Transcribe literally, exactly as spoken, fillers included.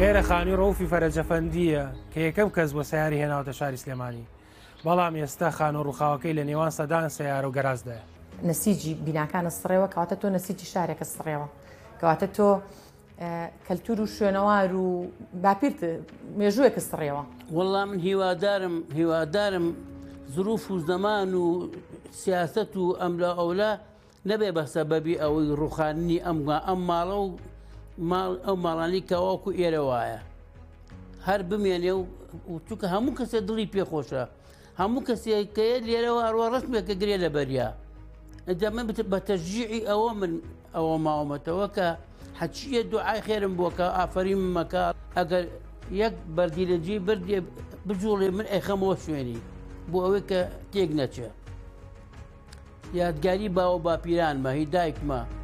ئێرە خانی ڕۆفی فەرەجەفەندیە کە یەکەم کەس بۆ سیاری هێناوتە شاری سلێمانی، بەڵام ئێستا خان و ڕووخاوەکەی لە نێوان سەدان سیارە و گەرازدایە. نسیجی بیناکانە سڕێوە کەواتە تۆ نسیجی شارێکە سڕێوە، کەواتە تۆ کەلتور و شوێنەوار و باپیرت مێژوویەکە سڕێوە. وەڵام من هیوادارم هیوادارم ظروف و زەمان و سیاست و ئەملا ئەولا نەبێ بە سەبەبی ئەوەی ڕوخاندنی ئەم ئەم ماڵە و ئەو ماڵانی کەواکو ئێرە وایە هەر بمێنێ و چونکە هەموو کەسێ دڵی پێخۆشە، هەموو کەسێکەیە لێرەوە ئەڕوە ڕستمێکە گرێ لە بەریا. ئەجا من بە تەشجیعی ئەوە من ئەوە ماوەمەتەوە کە حەچیە دوعای خێرم بووکە ئافرین مەکە ئەگەر یەک بەردی لە جێ بردێ بجوڵێ من ئەیخەمەوە شوێنی بۆ ئەوەی کە تێک نەچێ. یادگاری باوە باپیرانمە هی دایکمە